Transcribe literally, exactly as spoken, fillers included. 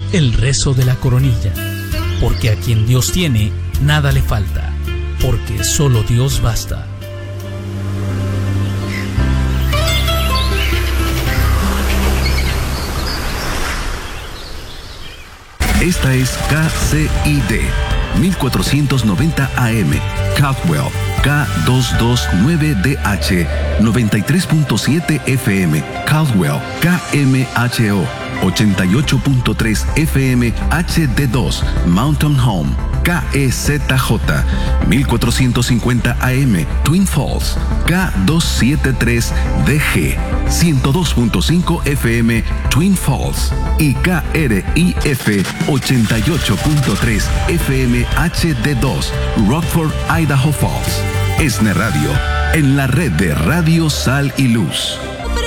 el rezo de la coronilla, porque a quien Dios tiene, nada le falta, porque solo Dios basta. Esta es K C I D mil cuatrocientos noventa A M, Caldwell, K doscientos veintinueve D H, noventa y tres punto siete F M, Caldwell, K M H O, ochenta y ocho punto tres F M H D dos, Mountain Home, K E Z J, mil cuatrocientos cincuenta A M, Twin Falls, K doscientos setenta y tres D G, ciento dos punto cinco F M, Twin Falls, y K R I F ochenta y ocho punto tres F M H D dos, Rockford, Idaho Falls. ESNE Radio, en la red de Radio Sal y Luz.